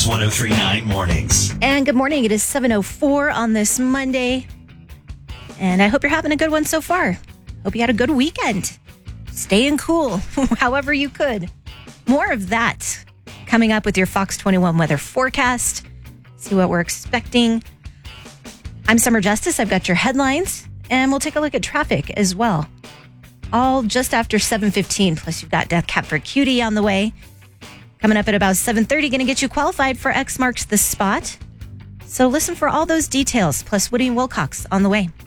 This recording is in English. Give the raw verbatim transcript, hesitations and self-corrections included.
Kicks one oh three point nine Mornings. And good morning. It is seven oh four on this Monday. And I hope you're having a good one so far. Hope you had a good weekend. Staying cool, however you could. More of that coming up with your Fox twenty-one weather forecast. See what we're expecting. I'm Summer Justice. I've got your headlines. And we'll take a look at traffic as well. All just after seven fifteen. Plus, you've got Death Cab for Cutie on the way. Coming up at about seven thirty, going to get you qualified for X Marks the Spot. So listen for all those details, plus Woody and Wilcox on the way.